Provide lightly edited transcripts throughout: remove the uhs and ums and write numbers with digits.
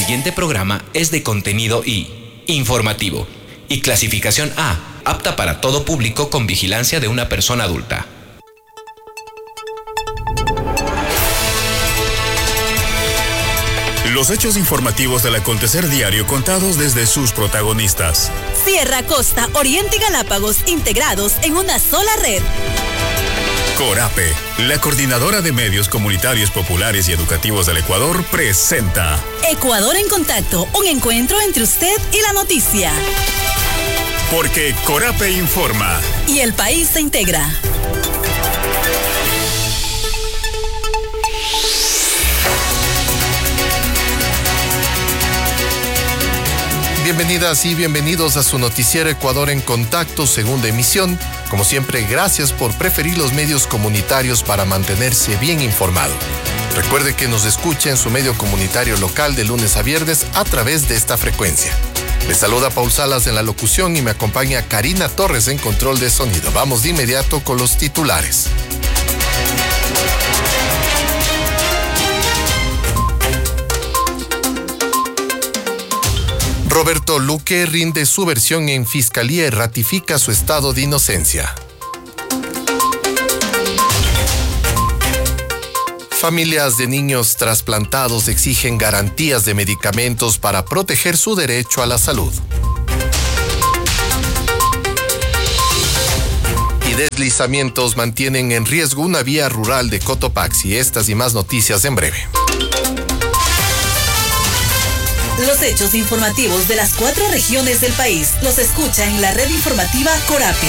siguiente programa es de contenido y informativo y clasificación A, apta para todo público con vigilancia de una persona adulta. Los hechos informativos del acontecer diario contados desde sus protagonistas. Sierra, Costa, Oriente y Galápagos integrados en una sola red. Corape, la coordinadora de medios comunitarios populares y educativos del Ecuador, presenta Ecuador en Contacto, un encuentro entre usted y la noticia. Porque Corape informa. Y el país se integra. Bienvenidas y bienvenidos a su noticiero Ecuador en Contacto, segunda emisión. Como siempre, gracias por preferir los medios comunitarios para mantenerse bien informado. Recuerde que nos escucha en su medio comunitario local de lunes a viernes a través de esta frecuencia. Les saluda Paul Salas en la locución y me acompaña Karina Torres en control de sonido. Vamos de inmediato con los titulares. Roberto Luque rinde su versión en Fiscalía y ratifica su estado de inocencia. Familias de niños trasplantados exigen garantías de medicamentos para proteger su derecho a la salud. Y deslizamientos mantienen en riesgo una vía rural de Cotopaxi. Estas y más noticias en breve. Los hechos informativos de las 4 regiones del país los escucha en la red informativa Corape.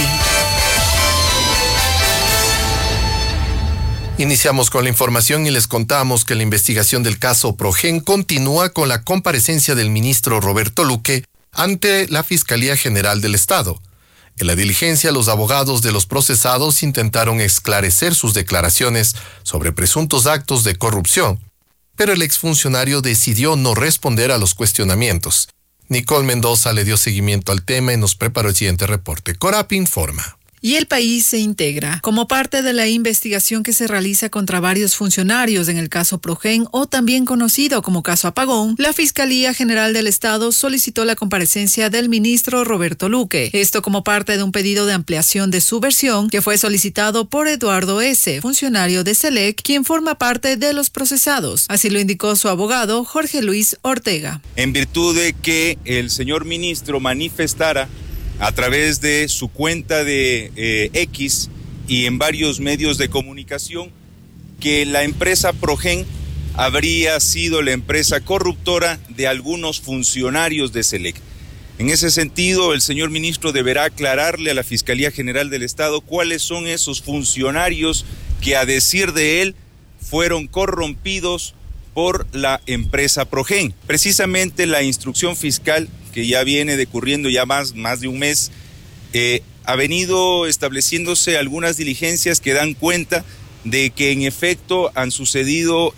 Iniciamos con la información y les contamos que la investigación del caso Progen continúa con la comparecencia del ministro Roberto Luque ante la Fiscalía General del Estado. En la diligencia, los abogados de los procesados intentaron esclarecer sus declaraciones sobre presuntos actos de corrupción, pero el exfuncionario decidió no responder a los cuestionamientos. Nicole Mendoza le dio seguimiento al tema y nos preparó el siguiente reporte. Corape informa. Y el país se integra. Como parte de la investigación que se realiza contra varios funcionarios en el caso Progen, o también conocido como caso Apagón, la Fiscalía General del Estado solicitó la comparecencia del ministro Roberto Luque. Esto como parte de un pedido de ampliación de su versión que fue solicitado por Eduardo S., funcionario de SELEC, quien forma parte de los procesados. Así lo indicó su abogado, Jorge Luis Ortega. En virtud de que el señor ministro manifestara a través de su cuenta de X y en varios medios de comunicación que la empresa Progen habría sido la empresa corruptora de algunos funcionarios de SELEC. En ese sentido, el señor ministro deberá aclararle a la Fiscalía General del Estado cuáles son esos funcionarios que, a decir de él, fueron corrompidos por la empresa Progen. Precisamente la instrucción fiscal, que ya viene decurriendo ya más de un mes, ha venido estableciéndose algunas diligencias que dan cuenta de que en efecto han sucedido,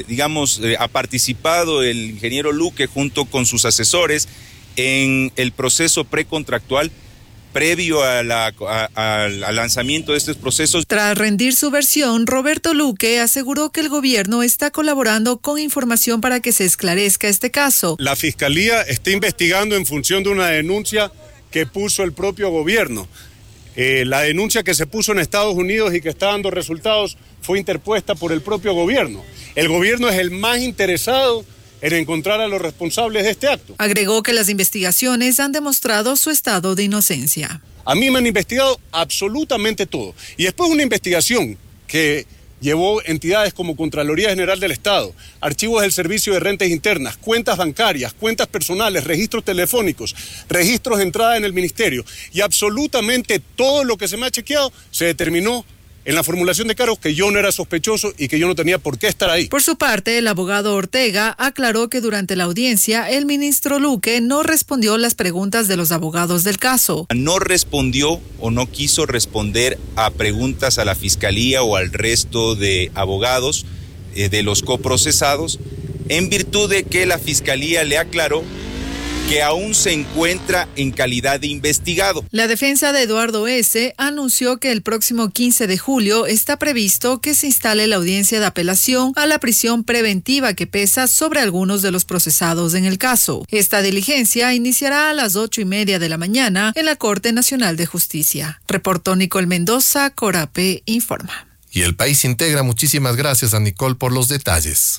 ha participado el ingeniero Luque junto con sus asesores en el proceso precontractual previo al lanzamiento de estos procesos. Tras rendir su versión, Roberto Luque aseguró que el gobierno está colaborando con información para que se esclarezca este caso. La Fiscalía está investigando en función de una denuncia que puso el propio gobierno. La denuncia que se puso en Estados Unidos y que está dando resultados fue interpuesta por el propio gobierno. El gobierno es el más interesado en encontrar a los responsables de este acto. Agregó que las investigaciones han demostrado su estado de inocencia. A mí me han investigado absolutamente todo. Y después una investigación que llevó entidades como Contraloría General del Estado, archivos del Servicio de Rentas Internas, cuentas bancarias, cuentas personales, registros telefónicos, registros de entrada en el ministerio. Y absolutamente todo lo que se me ha chequeado se determinó en la formulación de cargos que yo no era sospechoso y que yo no tenía por qué estar ahí. Por su parte, el abogado Ortega aclaró que durante la audiencia el ministro Luque no respondió las preguntas de los abogados del caso. No respondió o no quiso responder a preguntas a la fiscalía o al resto de abogados de los coprocesados, en virtud de que la fiscalía le aclaró que aún se encuentra en calidad de investigado. La defensa de Eduardo S. anunció que el próximo 15 de julio está previsto que se instale la audiencia de apelación a la prisión preventiva que pesa sobre algunos de los procesados en el caso. Esta diligencia iniciará a las 8:30 de la mañana en la Corte Nacional de Justicia. Reportó Nicole Mendoza, Corape informa. Y El País Integra, muchísimas gracias a Nicole por los detalles.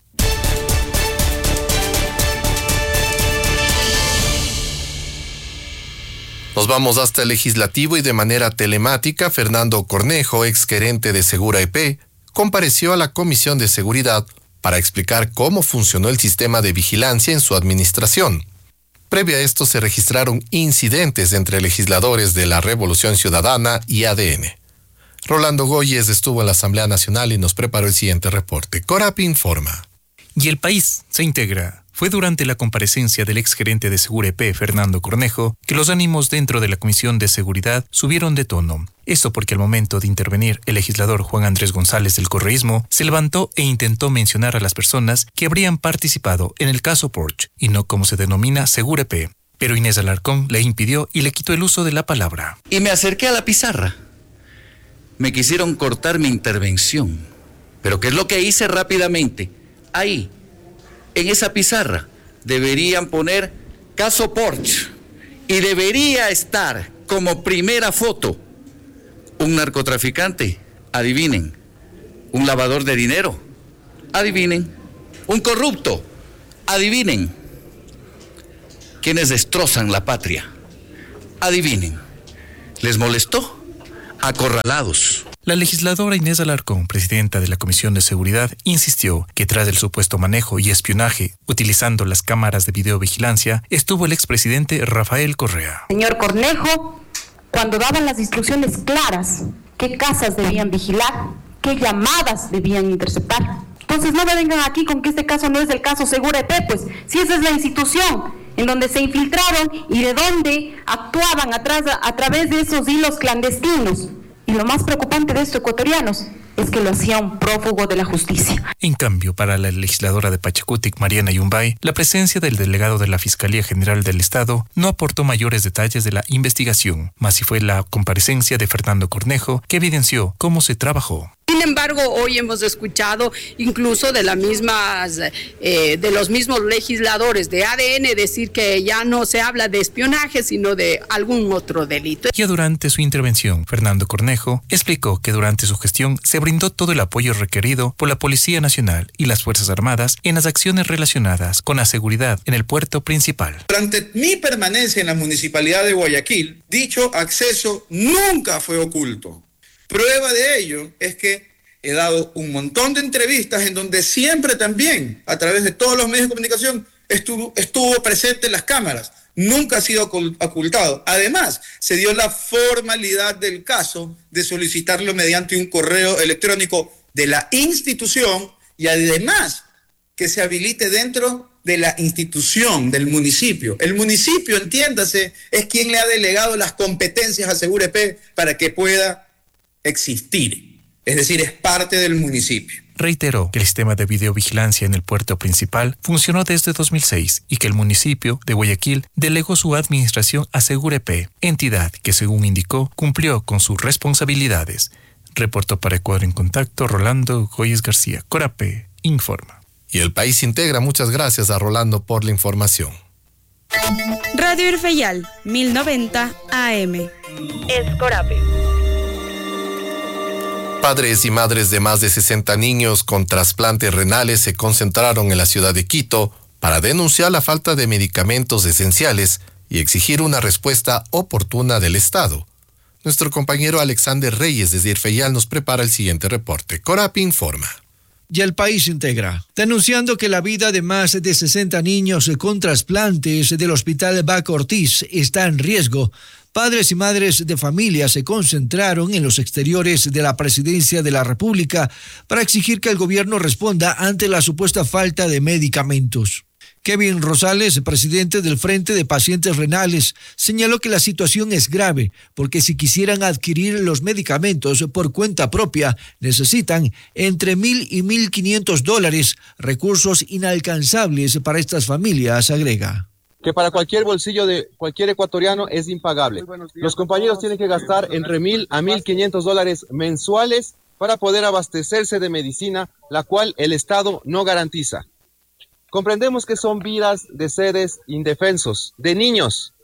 Nos vamos hasta el Legislativo y de manera telemática, Fernando Cornejo, exgerente de Segura EP, compareció a la Comisión de Seguridad para explicar cómo funcionó el sistema de vigilancia en su administración. Previo a esto se registraron incidentes entre legisladores de la Revolución Ciudadana y ADN. Rolando Goyes estuvo en la Asamblea Nacional y nos preparó el siguiente reporte. Corapi informa. Y El País se integra. Fue durante la comparecencia del exgerente de Segura EP, Fernando Cornejo, que los ánimos dentro de la Comisión de Seguridad subieron de tono. Esto porque al momento de intervenir, el legislador Juan Andrés González del Correísmo se levantó e intentó mencionar a las personas que habrían participado en el caso Porsche, y no como se denomina Segura EP. Pero Inés Alarcón le impidió y le quitó el uso de la palabra. Y me acerqué a la pizarra. Me quisieron cortar mi intervención. Pero ¿qué es lo que hice rápidamente? Ahí, en esa pizarra, deberían poner caso Porsche y debería estar como primera foto un narcotraficante, adivinen, un lavador de dinero, adivinen, un corrupto, adivinen, quienes destrozan la patria, adivinen. ¿Les molestó? Acorralados. La legisladora Inés Alarcón, presidenta de la Comisión de Seguridad, insistió que tras el supuesto manejo y espionaje utilizando las cámaras de videovigilancia estuvo el expresidente Rafael Correa. Señor Cornejo, cuando daban las instrucciones claras, qué casas debían vigilar, qué llamadas debían interceptar. Entonces no me vengan aquí con que este caso no es el caso Segura EP, pues si esa es la institución en donde se infiltraron y de donde actuaban a través de esos hilos clandestinos. Y lo más preocupante de estos ecuatorianos es que lo hacía un prófugo de la justicia. En cambio, para la legisladora de Pachacutic, Mariana Yumbay, la presencia del delegado de la Fiscalía General del Estado no aportó mayores detalles de la investigación, más si fue la comparecencia de Fernando Cornejo que evidenció cómo se trabajó. Sin embargo, hoy hemos escuchado incluso de los mismos legisladores de ADN decir que ya no se habla de espionaje, sino de algún otro delito. Ya durante su intervención, Fernando Cornejo explicó que durante su gestión se brindó todo el apoyo requerido por la Policía Nacional y las Fuerzas Armadas en las acciones relacionadas con la seguridad en el puerto principal. Durante mi permanencia en la Municipalidad de Guayaquil, dicho acceso nunca fue oculto. Prueba de ello es que he dado un montón de entrevistas en donde siempre también, a través de todos los medios de comunicación, estuvo presente en las cámaras. Nunca ha sido ocultado. Además, se dio la formalidad del caso de solicitarlo mediante un correo electrónico de la institución y además que se habilite dentro de la institución del municipio. El municipio, entiéndase, es quien le ha delegado las competencias a Segura EP para que pueda existir. Es decir, es parte del municipio. Reiteró que el sistema de videovigilancia en el puerto principal funcionó desde 2006 y que el municipio de Guayaquil delegó su administración a Segura EP, entidad que, según indicó, cumplió con sus responsabilidades. Reportó para Ecuador en Contacto Rolando Goyes García. Corape informa. Y El País Integra, muchas gracias a Rolando por la información. Radio Irfeyal, 1090 AM. Es Corape. Padres y madres de más de 60 niños con trasplantes renales se concentraron en la ciudad de Quito para denunciar la falta de medicamentos esenciales y exigir una respuesta oportuna del Estado. Nuestro compañero Alexander Reyes desde Irfeyal nos prepara el siguiente reporte. Corapi informa. Y El País Integra, denunciando que la vida de más de 60 niños con trasplantes del Hospital Baco Ortiz está en riesgo. Padres y madres de familia se concentraron en los exteriores de la Presidencia de la República para exigir que el gobierno responda ante la supuesta falta de medicamentos. Kevin Rosales, presidente del Frente de Pacientes Renales, señaló que la situación es grave porque si quisieran adquirir los medicamentos por cuenta propia, necesitan entre $1,000 y $1,500, recursos inalcanzables para estas familias, agrega. que para cualquier bolsillo de cualquier ecuatoriano es impagable. Los compañeros tienen que gastar entre $1,000 a $1,500 mensuales para poder abastecerse de medicina, la cual el Estado no garantiza. Comprendemos que son vidas de seres indefensos, de niños.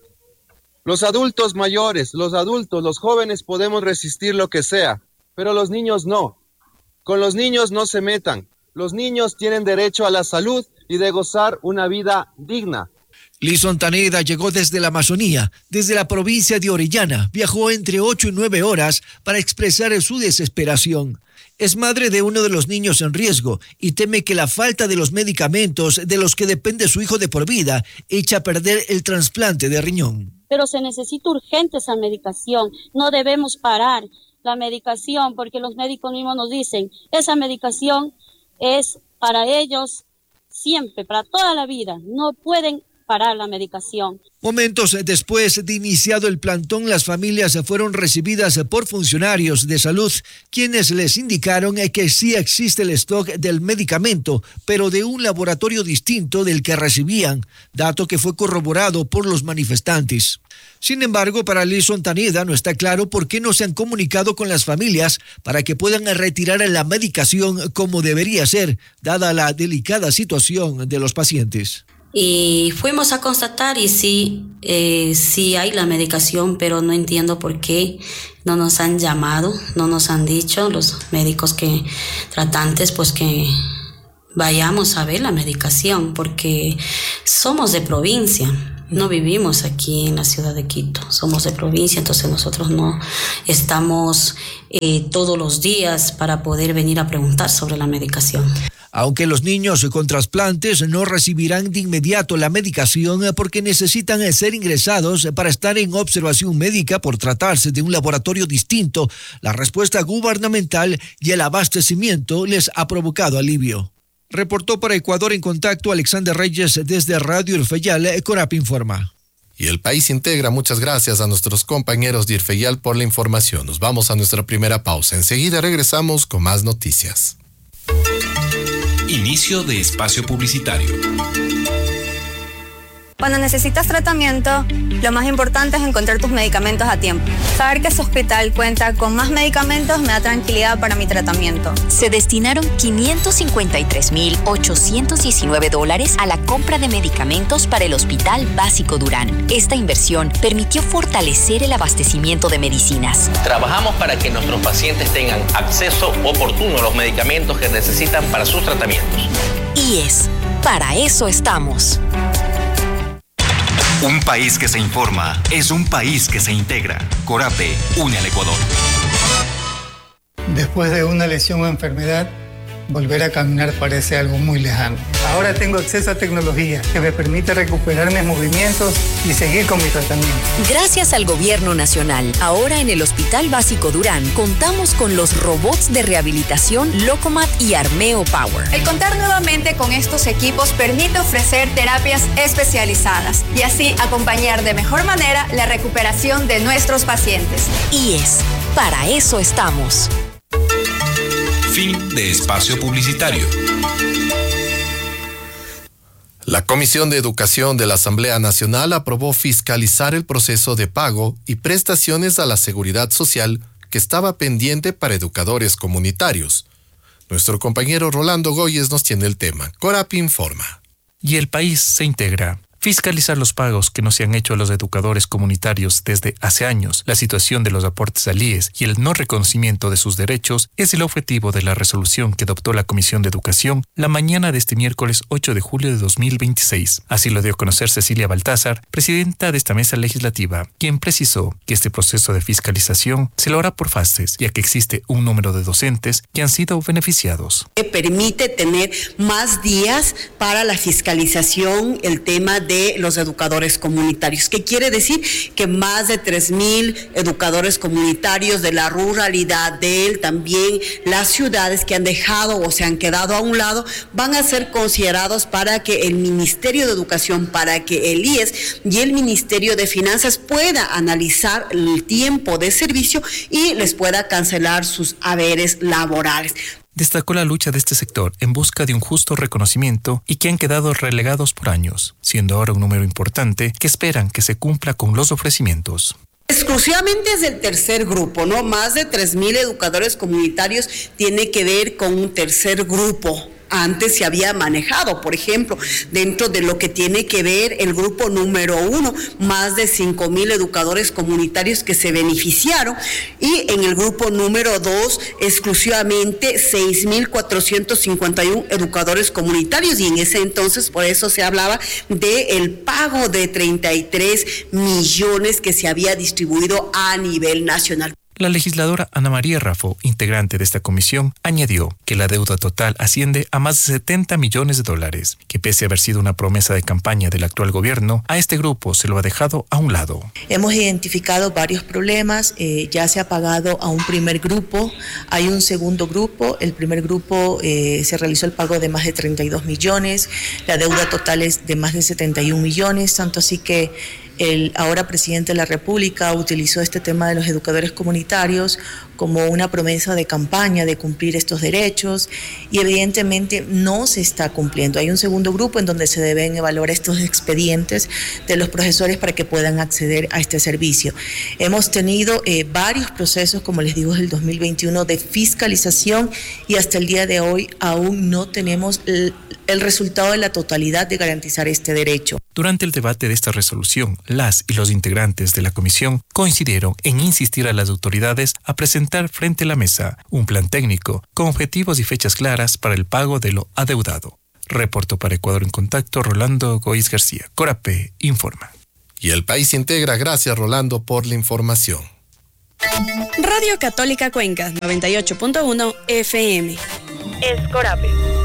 Los adultos mayores, los jóvenes podemos resistir lo que sea, pero los niños no. Con los niños no se metan. Los niños tienen derecho a la salud y de gozar una vida digna. Lison Taneda llegó desde la Amazonía, desde la provincia de Orellana. Viajó entre 8 y 9 horas para expresar su desesperación. Es madre de uno de los niños en riesgo y teme que la falta de los medicamentos de los que depende su hijo de por vida eche a perder el trasplante de riñón. Pero se necesita urgente esa medicación. No debemos parar la medicación porque los médicos mismos nos dicen, esa medicación es para ellos siempre, para toda la vida. No pueden parar la medicación. Momentos después de iniciado el plantón, las familias fueron recibidas por funcionarios de salud, quienes les indicaron que sí existe el stock del medicamento, pero de un laboratorio distinto del que recibían, dato que fue corroborado por los manifestantes. Sin embargo, para Lison Taneda no está claro por qué no se han comunicado con las familias para que puedan retirar la medicación como debería ser, dada la delicada situación de los pacientes. Y fuimos a constatar y sí hay la medicación, pero no entiendo por qué no nos han llamado, no nos han dicho los médicos tratantes, pues que vayamos a ver la medicación, porque somos de provincia, no vivimos aquí en la ciudad de Quito, somos de provincia, entonces nosotros no estamos todos los días para poder venir a preguntar sobre la medicación. Aunque los niños con trasplantes no recibirán de inmediato la medicación porque necesitan ser ingresados para estar en observación médica por tratarse de un laboratorio distinto, la respuesta gubernamental y el abastecimiento les ha provocado alivio. Reportó para Ecuador en Contacto Alexander Reyes desde Radio Irfeyal, Corap informa. Y El País integra. Muchas gracias a nuestros compañeros de Irfeyal por la información. Nos vamos a nuestra primera pausa. Enseguida regresamos con más noticias. Inicio de espacio publicitario. Cuando necesitas tratamiento, lo más importante es encontrar tus medicamentos a tiempo. Saber que su hospital cuenta con más medicamentos me da tranquilidad para mi tratamiento. Se destinaron $553,819 a la compra de medicamentos para el Hospital Básico Durán. Esta inversión permitió fortalecer el abastecimiento de medicinas. Trabajamos para que nuestros pacientes tengan acceso oportuno a los medicamentos que necesitan para sus tratamientos. IES, para eso estamos. Un país que se informa es un país que se integra. Corape une al Ecuador. Después de una lesión o enfermedad, volver a caminar parece algo muy lejano. Ahora tengo acceso a tecnología que me permite recuperar mis movimientos y seguir con mi tratamiento. Gracias al Gobierno Nacional, ahora en el Hospital Básico Durán contamos con los robots de rehabilitación Locomat y Armeo Power. El contar nuevamente con estos equipos permite ofrecer terapias especializadas y así acompañar de mejor manera la recuperación de nuestros pacientes. IES, para eso estamos. Fin de espacio publicitario. La Comisión de Educación de la Asamblea Nacional aprobó fiscalizar el proceso de pago y prestaciones a la seguridad social que estaba pendiente para educadores comunitarios. Nuestro compañero Rolando Goyes nos tiene el tema. Corap informa. Y El País se integra. Fiscalizar los pagos que no se han hecho a los educadores comunitarios desde hace años, la situación de los aportes al IES y el no reconocimiento de sus derechos es el objetivo de la resolución que adoptó la Comisión de Educación la mañana de este miércoles 8 de julio de 2026. Así lo dio a conocer Cecilia Baltázar, presidenta de esta mesa legislativa, quien precisó que este proceso de fiscalización se lo hará por fases, ya que existe un número de docentes que han sido beneficiados. Permite tener más días para la fiscalización, el tema de los educadores comunitarios. ¿Qué quiere decir? Que más de 3,000 educadores comunitarios de la ruralidad, también las ciudades que han dejado o se han quedado a un lado, van a ser considerados para que el Ministerio de Educación, para que el IES y el Ministerio de Finanzas pueda analizar el tiempo de servicio y les pueda cancelar sus haberes laborales. destacó la lucha de este sector en busca de un justo reconocimiento y que han quedado relegados por años, siendo ahora un número importante que esperan que se cumpla con los ofrecimientos. Exclusivamente es el tercer grupo, ¿no? Más de 3,000 educadores comunitarios tiene que ver con un tercer grupo. Antes se había manejado, por ejemplo, dentro de lo que tiene que ver el grupo número 1, más de 5,000 educadores comunitarios que se beneficiaron, y en el grupo número 2, exclusivamente 6,451 educadores comunitarios, y en ese entonces por eso se hablaba del pago de 33 millones que se había distribuido a nivel nacional. La legisladora Ana María Raffo, integrante de esta comisión, añadió que la deuda total asciende a más de $70 millones, que pese a haber sido una promesa de campaña del actual gobierno, a este grupo se lo ha dejado a un lado. Hemos identificado varios problemas, ya se ha pagado a un primer grupo, hay un segundo grupo, el primer grupo se realizó el pago de más de 32 millones, la deuda total es de más de 71 millones, tanto así que el ahora presidente de la República utilizó este tema de los educadores comunitarios como una promesa de campaña de cumplir estos derechos, y evidentemente no se está cumpliendo. Hay un segundo grupo en donde se deben evaluar estos expedientes de los profesores para que puedan acceder a este servicio. Hemos tenido varios procesos, como les digo, desde el 2021 de fiscalización, y hasta el día de hoy aún no tenemos el resultado de la totalidad de garantizar este derecho. Durante el debate de esta resolución, las y los integrantes de la comisión coincidieron en insistir a las autoridades a presentar frente a la mesa un plan técnico con objetivos y fechas claras para el pago de lo adeudado. Reportó para Ecuador en Contacto Rolando Goiz García. Corape informa. Y el país integra. Gracias, Rolando, por la información. Radio Católica Cuenca, 98.1 FM. Escorape.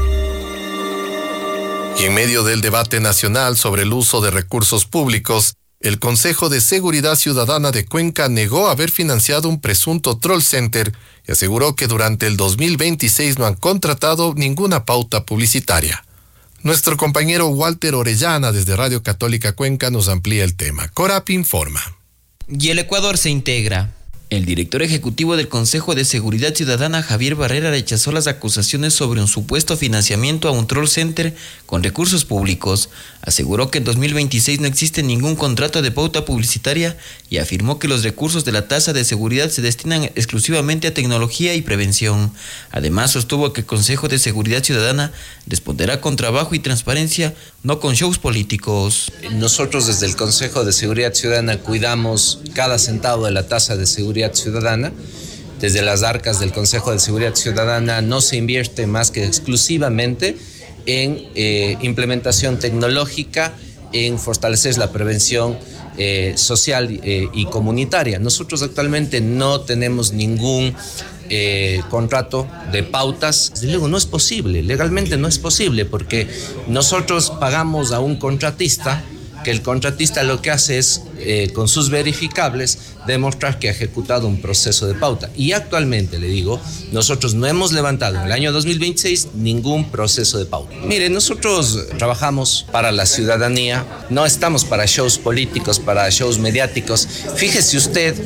Y en medio del debate nacional sobre el uso de recursos públicos, el Consejo de Seguridad Ciudadana de Cuenca negó haber financiado un presunto troll center y aseguró que durante el 2026 no han contratado ninguna pauta publicitaria. Nuestro compañero Walter Orellana desde Radio Católica Cuenca nos amplía el tema. Corap informa. Y el Ecuador se integra. El director ejecutivo del Consejo de Seguridad Ciudadana, Javier Barrera, rechazó las acusaciones sobre un supuesto financiamiento a un troll center con recursos públicos. Aseguró que en 2026 no existe ningún contrato de pauta publicitaria y afirmó que los recursos de la tasa de seguridad se destinan exclusivamente a tecnología y prevención. Además, sostuvo que el Consejo de Seguridad Ciudadana responderá con trabajo y transparencia, no con shows políticos. Nosotros desde el Consejo de Seguridad Ciudadana cuidamos cada centavo de la tasa de seguridad ciudadana. Desde las arcas del Consejo de Seguridad Ciudadana no se invierte más que exclusivamente en implementación tecnológica, en fortalecer la prevención social y comunitaria. Nosotros actualmente no tenemos ningún contrato de pautas. Desde luego no es posible, legalmente no es posible, porque nosotros pagamos a un contratista, que el contratista lo que hace es, con sus verificables, demostrar que ha ejecutado un proceso de pauta. Y actualmente, le digo, nosotros no hemos levantado en el año 2026 ningún proceso de pauta. Mire, nosotros trabajamos para la ciudadanía, no estamos para shows políticos, para shows mediáticos. Fíjese usted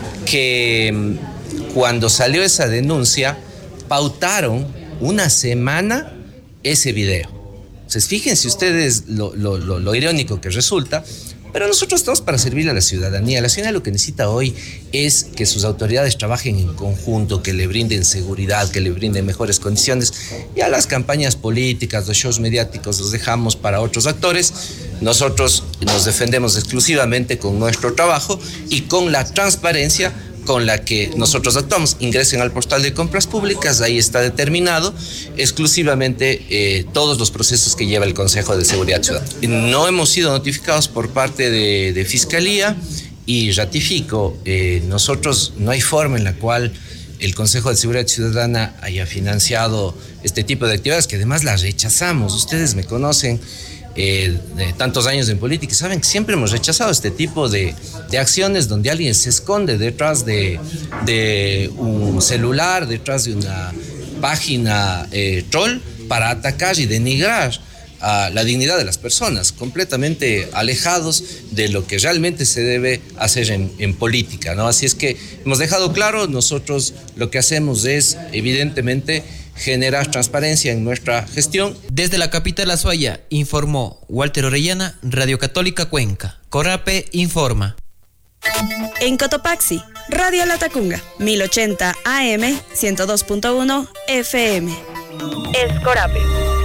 que cuando salió esa denuncia, pautaron una semana ese video. Entonces, fíjense ustedes lo irónico que resulta, pero nosotros estamos para servirle a la ciudadanía. La ciudadanía lo que necesita hoy es que sus autoridades trabajen en conjunto, que le brinden seguridad, que le brinden mejores condiciones. Ya las campañas políticas, los shows mediáticos los dejamos para otros actores. Nosotros nos defendemos exclusivamente con nuestro trabajo y con la transparencia con la que nosotros actuamos. Ingresen al portal de compras públicas, ahí está determinado exclusivamente todos los procesos que lleva el Consejo de Seguridad Ciudadana. No hemos sido notificados por parte de Fiscalía y ratifico, nosotros no hay forma en la cual el Consejo de Seguridad Ciudadana haya financiado este tipo de actividades, que además las rechazamos. Ustedes me conocen de tantos años en política, saben que siempre hemos rechazado este tipo de acciones donde alguien se esconde detrás de un celular, detrás de una página troll para atacar y denigrar a la dignidad de las personas, completamente alejados de lo que realmente se debe hacer en política, ¿no? Así es que hemos dejado claro, nosotros lo que hacemos es evidentemente generar transparencia en nuestra gestión. Desde la capital Azuaya, informó Walter Orellana, Radio Católica Cuenca. Corape informa. En Cotopaxi, Radio Latacunga, 1080 AM, 102.1 FM. Es Corape.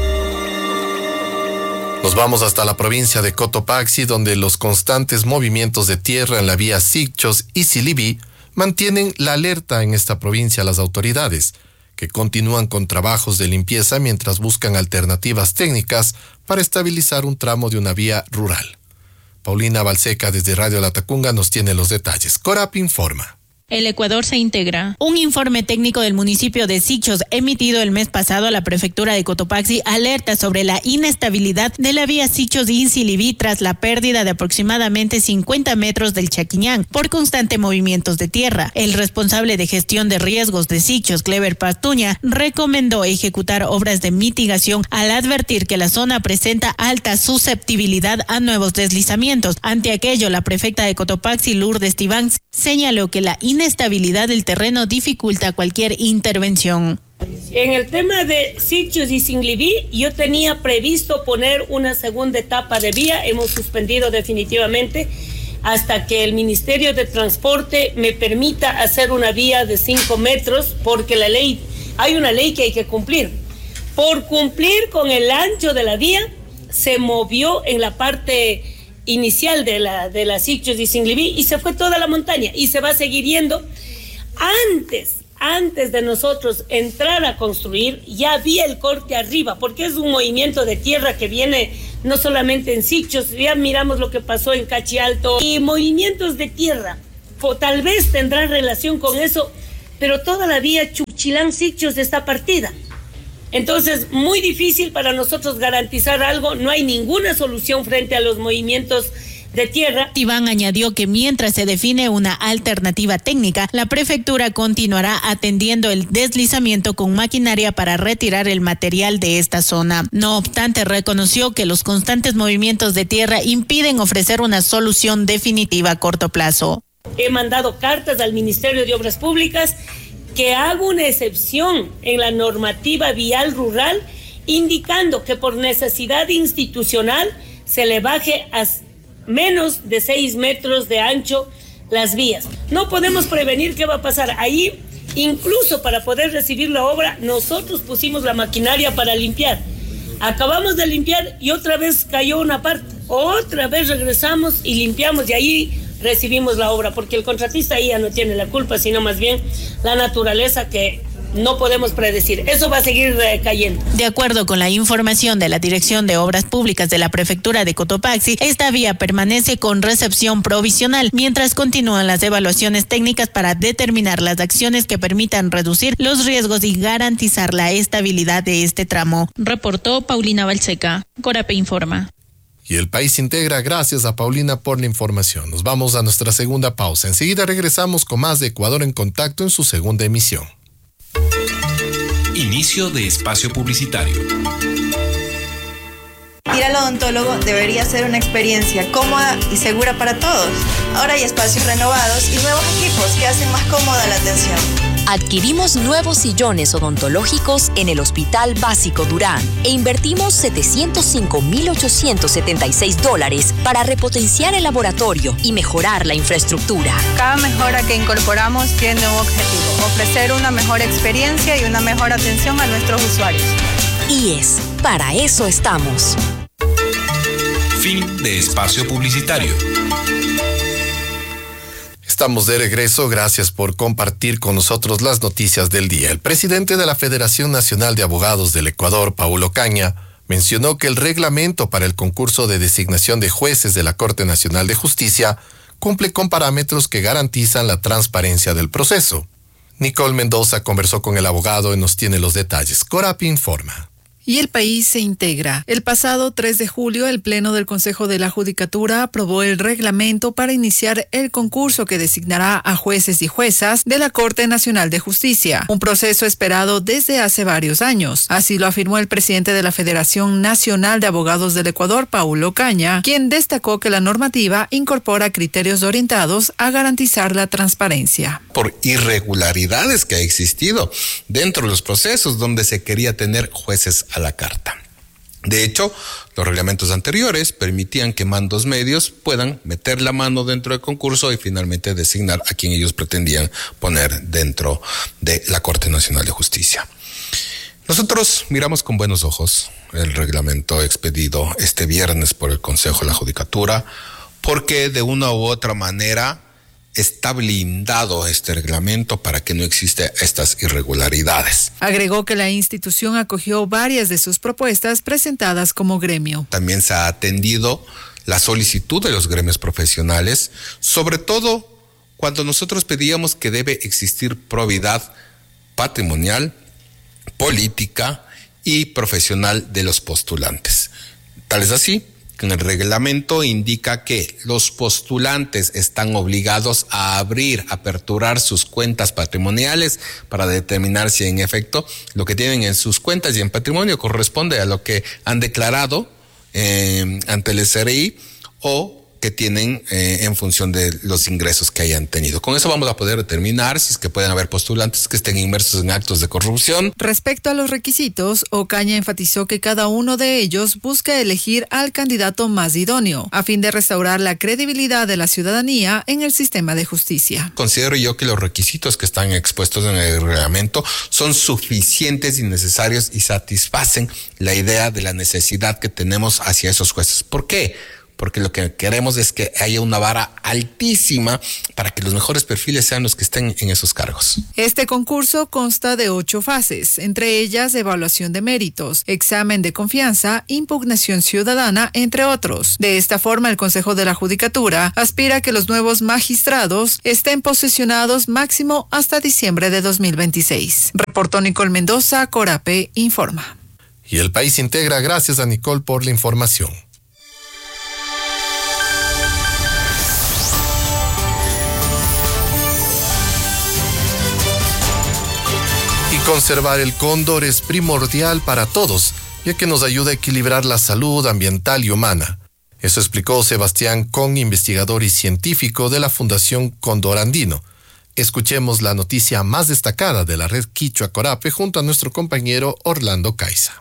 Nos vamos hasta la provincia de Cotopaxi, donde los constantes movimientos de tierra en la vía Sichos y Silibí mantienen la alerta en esta provincia a las autoridades, que continúan con trabajos de limpieza mientras buscan alternativas técnicas para estabilizar un tramo de una vía rural. Paulina Balseca desde Radio Latacunga nos tiene los detalles. Corap informa. El Ecuador se integra. Un informe técnico del municipio de Sichos emitido el mes pasado a la prefectura de Cotopaxi alerta sobre la inestabilidad de la vía Sichos-Insilibí tras la pérdida de aproximadamente 50 metros del Chaquiñán por constantes movimientos de tierra. El responsable de gestión de riesgos de Sichos, Clever Pastuña, recomendó ejecutar obras de mitigación al advertir que la zona presenta alta susceptibilidad a nuevos deslizamientos. Ante aquello, la prefecta de Cotopaxi, Lourdes Tibán, señaló que la inestabilidad del terreno dificulta cualquier intervención. En el tema de Sichos y Singlibí, yo tenía previsto poner una segunda etapa de vía. Hemos suspendido definitivamente hasta que el Ministerio de Transporte me permita hacer una vía de 5 metros, porque hay una ley que hay que cumplir. Por cumplir con el ancho de la vía, se movió en la parte inicial de la Sichos y Singlibí y se fue toda la montaña y se va a seguir yendo. Antes de nosotros entrar a construir, ya había el corte arriba, porque es un movimiento de tierra que viene no solamente en Sichos, ya miramos lo que pasó en Cachialto, y movimientos de tierra, tal vez tendrán relación con eso, pero toda la vía Chuchilán-Sichos está partida. Entonces, muy difícil para nosotros garantizar algo, no hay ninguna solución frente a los movimientos de tierra. Tibán añadió que mientras se define una alternativa técnica, la prefectura continuará atendiendo el deslizamiento con maquinaria para retirar el material de esta zona. No obstante, reconoció que los constantes movimientos de tierra impiden ofrecer una solución definitiva a corto plazo. He mandado cartas al Ministerio de Obras Públicas que haga una excepción en la normativa vial rural, indicando que por necesidad institucional se le baje a menos de 6 metros de ancho las vías. No podemos prevenir qué va a pasar. Ahí, incluso para poder recibir la obra, nosotros pusimos la maquinaria para limpiar. Acabamos de limpiar y otra vez cayó una parte. Otra vez regresamos y limpiamos, y ahí recibimos la obra, porque el contratista ahí ya no tiene la culpa, sino más bien la naturaleza que no podemos predecir. Eso va a seguir cayendo. De acuerdo con la información de la Dirección de Obras Públicas de la Prefectura de Cotopaxi, esta vía permanece con recepción provisional, mientras continúan las evaluaciones técnicas para determinar las acciones que permitan reducir los riesgos y garantizar la estabilidad de este tramo. Reportó Paulina Balseca. Corape informa. Y el país integra. Gracias a Paulina por la información. Nos vamos a nuestra segunda pausa. Enseguida regresamos con más de Ecuador en Contacto en su segunda emisión. Inicio de espacio publicitario. Ir al odontólogo debería ser una experiencia cómoda y segura para todos. Ahora hay espacios renovados y nuevos equipos que hacen más cómoda la atención. Adquirimos nuevos sillones odontológicos en el Hospital Básico Durán e invertimos $705,876 para repotenciar el laboratorio y mejorar la infraestructura. Cada mejora que incorporamos tiene un objetivo: ofrecer una mejor experiencia y una mejor atención a nuestros usuarios. IES, para eso estamos. Fin de espacio publicitario. Estamos de regreso, gracias por compartir con nosotros las noticias del día. El presidente de la Federación Nacional de Abogados del Ecuador, Paulo Caña, mencionó que el reglamento para el concurso de designación de jueces de la Corte Nacional de Justicia cumple con parámetros que garantizan la transparencia del proceso. Nicole Mendoza conversó con el abogado y nos tiene los detalles. Corapi informa. Y el país se integra. El pasado 3 de julio, el Pleno del Consejo de la Judicatura aprobó el reglamento para iniciar el concurso que designará a jueces y juezas de la Corte Nacional de Justicia, un proceso esperado desde hace varios años. Así lo afirmó el presidente de la Federación Nacional de Abogados del Ecuador, Paulo Caña, quien destacó que la normativa incorpora criterios orientados a garantizar la transparencia. Por irregularidades que ha existido dentro de los procesos donde se quería tener jueces a la carta. De hecho, los reglamentos anteriores permitían que mandos medios puedan meter la mano dentro del concurso y finalmente designar a quien ellos pretendían poner dentro de la Corte Nacional de Justicia. Nosotros miramos con buenos ojos el reglamento expedido este viernes por el Consejo de la Judicatura, porque de una u otra manera está blindado este reglamento para que no exista estas irregularidades. Agregó que la institución acogió varias de sus propuestas presentadas como gremio. También se ha atendido la solicitud de los gremios profesionales, sobre todo cuando nosotros pedíamos que debe existir probidad patrimonial, política y profesional de los postulantes. Tal es así que en el reglamento indica que los postulantes están obligados a aperturar sus cuentas patrimoniales para determinar si en efecto lo que tienen en sus cuentas y en patrimonio corresponde a lo que han declarado ante el SRI o que tienen en función de los ingresos que hayan tenido. Con eso vamos a poder determinar si es que pueden haber postulantes que estén inmersos en actos de corrupción. Respecto a los requisitos, Ocaña enfatizó que cada uno de ellos busca elegir al candidato más idóneo, a fin de restaurar la credibilidad de la ciudadanía en el sistema de justicia. Considero yo que los requisitos que están expuestos en el reglamento son suficientes y necesarios y satisfacen la idea de la necesidad que tenemos hacia esos jueces. ¿Por qué? Porque lo que queremos es que haya una vara altísima para que los mejores perfiles sean los que estén en esos cargos. Este concurso consta de 8 fases, entre ellas evaluación de méritos, examen de confianza, impugnación ciudadana, entre otros. De esta forma, el Consejo de la Judicatura aspira a que los nuevos magistrados estén posesionados máximo hasta diciembre de 2026. Reportó Nicole Mendoza, Corape informa. Y el país integra. Gracias a Nicole por la información. Conservar el cóndor es primordial para todos, ya que nos ayuda a equilibrar la salud ambiental y humana. Eso explicó Sebastián Con, investigador y científico de la Fundación Cóndor Andino. Escuchemos la noticia más destacada de la red Quichua Corape junto a nuestro compañero Orlando Caiza.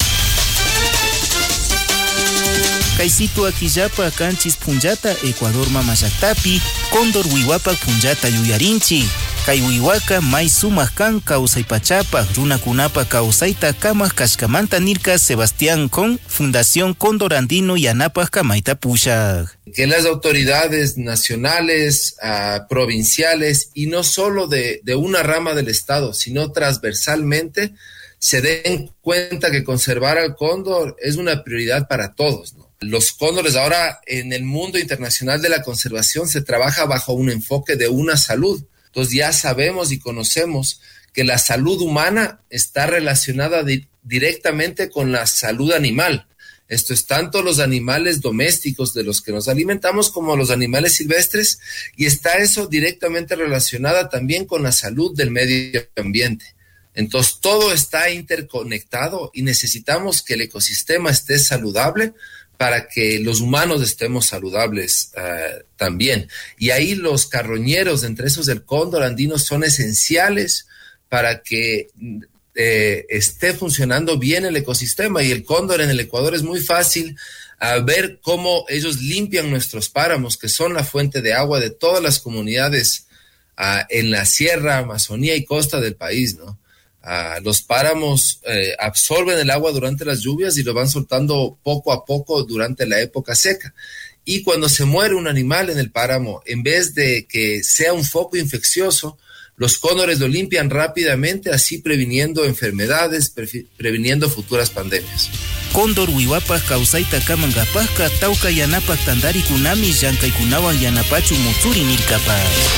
Kaisito Aquillapa Canchis Punjata Ecuador Mamashaktapi Cóndor Huihuapa Punjata Yuyarinchi Kay Huihuaca May Sumas Kan Kausay Pachapa Runa Kunapa Kausaita Kamas Kashkamanta Nirka Sebastián Con Fundación Cóndor Andino y Anapas Kamaita Pusha. Que las autoridades nacionales, provinciales y no solo de una rama del Estado, sino transversalmente se den cuenta que conservar al cóndor es una prioridad para todos, ¿no? Los cóndores ahora en el mundo internacional de la conservación se trabaja bajo un enfoque de una salud. Entonces ya sabemos y conocemos que la salud humana está relacionada directamente con la salud animal. Esto es tanto los animales domésticos de los que nos alimentamos como los animales silvestres, y está eso directamente relacionada también con la salud del medio ambiente. Entonces todo está interconectado y necesitamos que el ecosistema esté saludable para que los humanos estemos saludables también. Y ahí los carroñeros, entre esos el cóndor andino, son esenciales para que esté funcionando bien el ecosistema. Y el cóndor en el Ecuador es muy fácil ver cómo ellos limpian nuestros páramos, que son la fuente de agua de todas las comunidades en la sierra, Amazonía y costa del país, ¿no? Los páramos absorben el agua durante las lluvias y lo van soltando poco a poco durante la época seca. Y cuando se muere un animal en el páramo, en vez de que sea un foco infeccioso, los cóndores lo limpian rápidamente, así previniendo enfermedades, previniendo futuras pandemias. Cóndor Huihuapas Kausaita Kamangapasca Tauca Yanapas Tandari Kunami Yankay Kunawan Yanapachu Mutsuri Nirkapas.